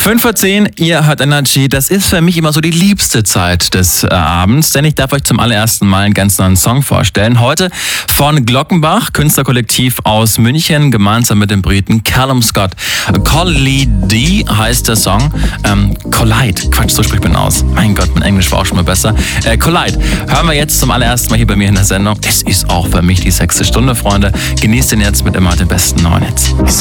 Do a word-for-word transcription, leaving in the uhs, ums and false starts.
fünf vor zehn, ihr hört Energy. Das ist für mich immer so die liebste Zeit des äh, Abends, denn ich darf euch zum allerersten Mal einen ganz neuen Song vorstellen. Heute von Glockenbach, Künstlerkollektiv aus München, gemeinsam mit dem Briten Callum Scott. Collide heißt der Song. Ähm, Collide, Quatsch, so spricht man aus. Mein Gott, mein Englisch war auch schon mal besser. Äh, Collide, hören wir jetzt zum allerersten Mal hier bei mir in der Sendung. Es ist auch für mich die sechste Stunde, Freunde. Genießt den jetzt mit immer den besten neuen Hits.